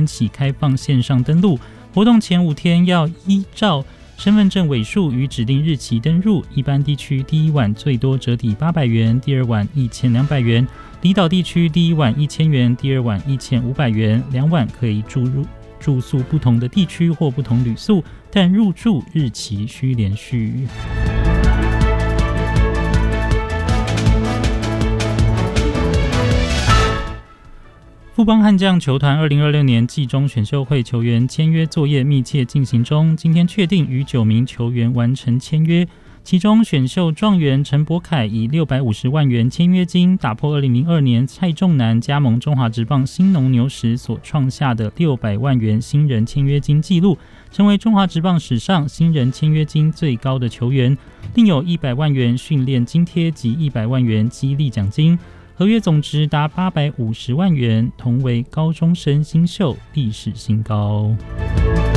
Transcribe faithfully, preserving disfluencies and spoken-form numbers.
天起开放线上登录，活动前五天要依照身份证尾数与指定日期登入。一般地区第一晚最多折抵八百元，第二晚一千两百元；离岛地区第一晚一千元，第二晚一千五百元。两晚可以住入住宿不同的地区或不同旅宿，但入住日期需连续。富邦悍将球团二零二六年季中选秀会球员签约作业密切进行中，今天确定与九名球员完成签约。其中选秀状元陈柏凯以六百五十万元签约金，打破二零零二年蔡仲南加盟中华职棒新农牛时所创下的六百万元新人签约金纪录，成为中华职棒史上新人签约金最高的球员。另有一百万元训练津贴及一百万元激励奖金，合约总值达八百五十万元，同为高中生新秀历史新高。